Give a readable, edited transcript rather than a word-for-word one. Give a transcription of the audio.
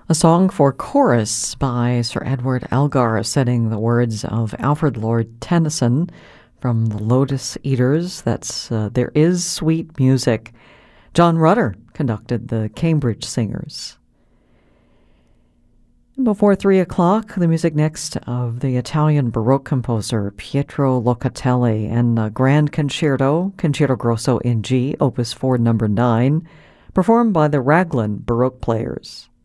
A song for chorus by Sir Edward Elgar, setting the words of Alfred Lord Tennyson from the Lotus Eaters. That's There Is Sweet Music. John Rutter conducted the Cambridge Singers. Before 3 o'clock, the music next of the Italian Baroque composer Pietro Locatelli and a Grand Concerto, Concerto Grosso in G, Opus 4 No. 9, performed by the Raglan Baroque Players.